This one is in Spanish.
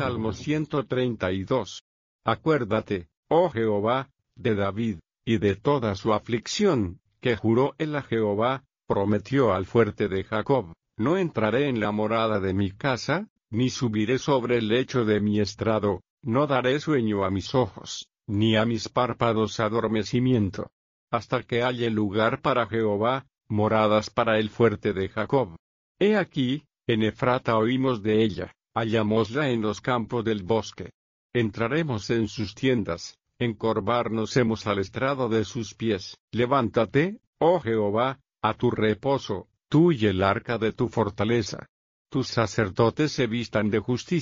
Salmo 132. Acuérdate, oh Jehová, de David, y de toda su aflicción, que juró él a Jehová, prometió al fuerte de Jacob: no entraré en la morada de mi casa, ni subiré sobre el lecho de mi estrado, no daré sueño a mis ojos, ni a mis párpados adormecimiento, hasta que haya lugar para Jehová, moradas para el fuerte de Jacob. He aquí, en Efrata oímos de ella, hallámosla en los campos del bosque. Entraremos en sus tiendas, encorvarnos hemos al estrado de sus pies. Levántate, oh Jehová, a tu reposo, tú y el arca de tu fortaleza. Tus sacerdotes se vistan de justicia.